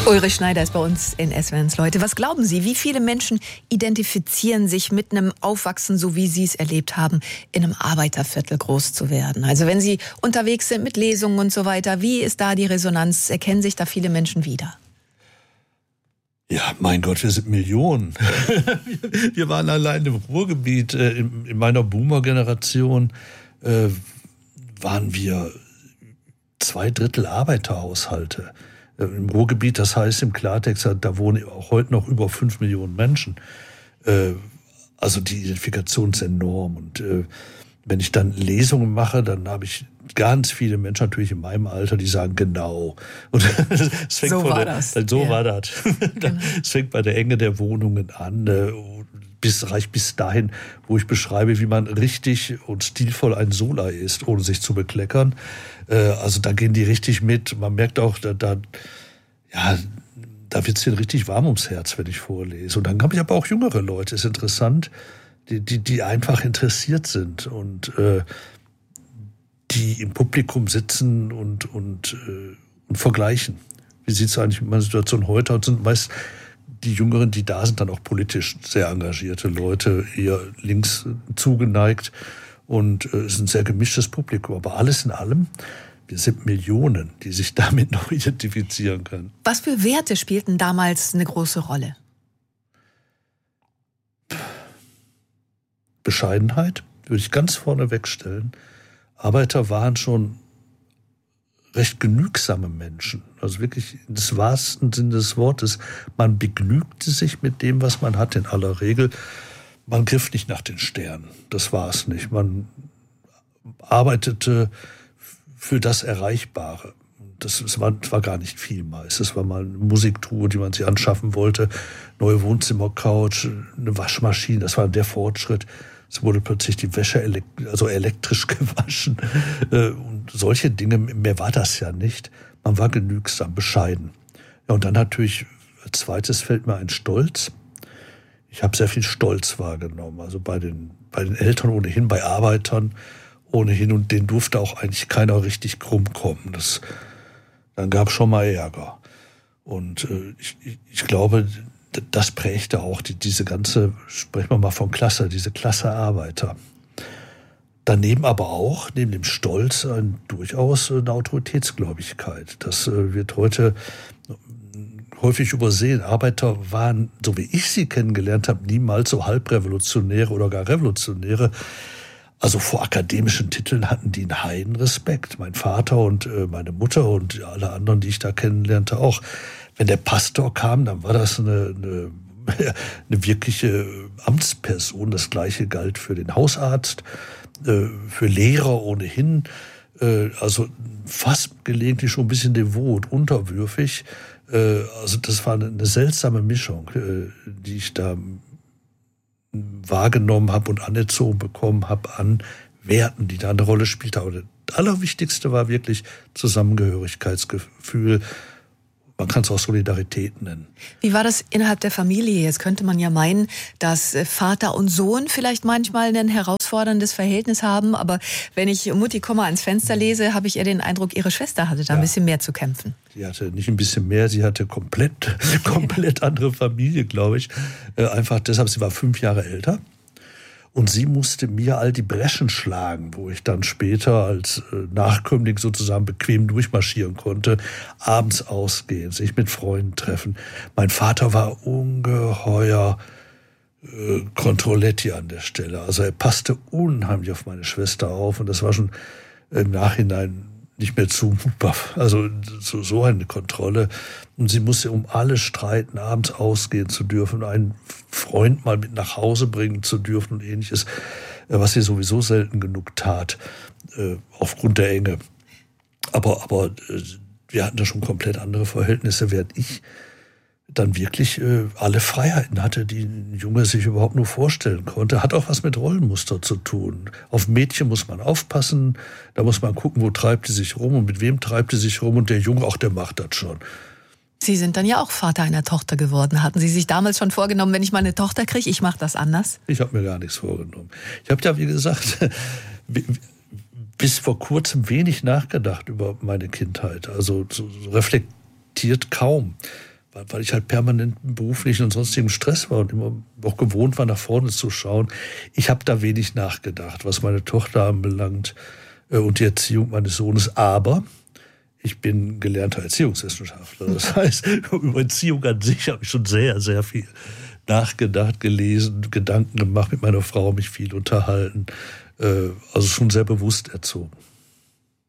Ulrich Schneider ist bei uns in SWR1 Leute. Was glauben Sie, wie viele Menschen identifizieren sich mit einem Aufwachsen, so wie Sie es erlebt haben, in einem Arbeiterviertel groß zu werden? Also wenn Sie unterwegs sind mit Lesungen und so weiter, wie ist da die Resonanz? Erkennen sich da viele Menschen wieder? Ja, mein Gott, wir sind Millionen. Wir waren allein im Ruhrgebiet, in meiner Boomer-Generation waren wir 2/3 Arbeiterhaushalte. Im Ruhrgebiet, das heißt im Klartext, da wohnen auch heute noch über 5 Millionen Menschen. Also die Identifikation ist enorm. Und wenn ich dann Lesungen mache, dann habe ich ganz viele Menschen natürlich in meinem Alter, die sagen, genau. Und es fängt so war das. So war das. Genau. Es fängt bei der Enge der Wohnungen an, reicht bis dahin, wo ich beschreibe, wie man richtig und stilvoll ein Sola ist, ohne sich zu bekleckern. Also da gehen die richtig mit. Man merkt auch, da wird es denen richtig warm ums Herz, wenn ich vorlese. Und dann habe ich aber auch jüngere Leute, ist interessant, die einfach interessiert sind und die im Publikum sitzen und vergleichen. Wie sieht es eigentlich mit meiner Situation heute aus? Sind meist die Jüngeren, die da sind, dann auch politisch sehr engagierte Leute, eher links zugeneigt. Und es ist ein sehr gemischtes Publikum. Aber alles in allem, wir sind Millionen, die sich damit noch identifizieren können. Was für Werte spielten damals eine große Rolle? Bescheidenheit würde ich ganz vorne wegstellen. Arbeiter waren schon recht genügsame Menschen. Also wirklich im wahrsten Sinne des Wortes. Man begnügte sich mit dem, was man hat in aller Regel. Man griff nicht nach den Sternen. Das war es nicht. Man arbeitete für das Erreichbare. Das war gar nicht viel meist. Es war mal eine Musiktruhe, die man sich anschaffen wollte. Neue Wohnzimmercouch, eine Waschmaschine. Das war der Fortschritt. Es wurde plötzlich die Wäsche elektrisch gewaschen. Und solche Dinge, mehr war das ja nicht. Man war genügsam, bescheiden. Ja, und dann natürlich, als zweites fällt mir ein Stolz. Ich habe sehr viel Stolz wahrgenommen. Also bei den Eltern ohnehin, bei Arbeitern ohnehin. Und denen durfte auch eigentlich keiner richtig krumm kommen. Dann gab es schon mal Ärger. Und ich glaube, das prägte auch diese ganze, sprechen wir mal von Klasse, diese Klasse Arbeiter. Daneben aber auch, neben dem Stolz, durchaus eine Autoritätsgläubigkeit. Das wird heute häufig übersehen. Arbeiter waren, so wie ich sie kennengelernt habe, niemals so Halbrevolutionäre oder gar Revolutionäre. Also vor akademischen Titeln hatten die einen heiden Respekt. Mein Vater und meine Mutter und alle anderen, die ich da kennenlernte, auch. Wenn der Pastor kam, dann war das eine wirkliche Amtsperson. Das Gleiche galt für den Hausarzt, für Lehrer ohnehin. Also fast gelegentlich schon ein bisschen devot, unterwürfig. Also das war eine seltsame Mischung, die ich da wahrgenommen habe und anerzogen bekommen habe an Werten, die da eine Rolle spielten. Aber das Allerwichtigste war wirklich Zusammengehörigkeitsgefühl. Man kann es auch Solidarität nennen. Wie war das innerhalb der Familie? Jetzt könnte man ja meinen, dass Vater und Sohn vielleicht manchmal ein herausforderndes Verhältnis haben. Aber wenn ich Mutti komm mal ans Fenster lese, habe ich eher den Eindruck, ihre Schwester hatte da ein bisschen mehr zu kämpfen. Sie hatte nicht ein bisschen mehr, sie hatte komplett andere Familie, glaube ich. Einfach deshalb, sie war 5 Jahre älter. Und sie musste mir all die Breschen schlagen, wo ich dann später als Nachkömmling sozusagen bequem durchmarschieren konnte, abends ausgehen, sich mit Freunden treffen. Mein Vater war ungeheuer Controletti an der Stelle. Also er passte unheimlich auf meine Schwester auf und das war schon im Nachhinein nicht mehr zumutbar. Also so eine Kontrolle. Und sie musste um alles streiten, abends ausgehen zu dürfen, einen Freund mal mit nach Hause bringen zu dürfen und ähnliches, was sie sowieso selten genug tat, aufgrund der Enge. Aber wir hatten da schon komplett andere Verhältnisse, während ich dann wirklich alle Freiheiten hatte, die ein Junge sich überhaupt nur vorstellen konnte. Hat auch was mit Rollenmuster zu tun. Auf Mädchen muss man aufpassen, da muss man gucken, wo treibt die sich rum und mit wem treibt die sich rum und der Junge, auch der macht das schon. Sie sind dann ja auch Vater einer Tochter geworden. Hatten Sie sich damals schon vorgenommen, wenn ich mal eine Tochter kriege, ich mache das anders? Ich habe mir gar nichts vorgenommen. Ich habe ja, wie gesagt, bis vor kurzem wenig nachgedacht über meine Kindheit. Also so reflektiert kaum. weil ich halt permanent beruflichen und sonstigen Stress war und immer auch gewohnt war, nach vorne zu schauen. Ich habe da wenig nachgedacht, was meine Tochter anbelangt und die Erziehung meines Sohnes. Aber ich bin gelernter Erziehungswissenschaftler. Das heißt, über Erziehung an sich habe ich schon sehr, sehr viel nachgedacht, gelesen, Gedanken gemacht, mit meiner Frau mich viel unterhalten. Also schon sehr bewusst erzogen.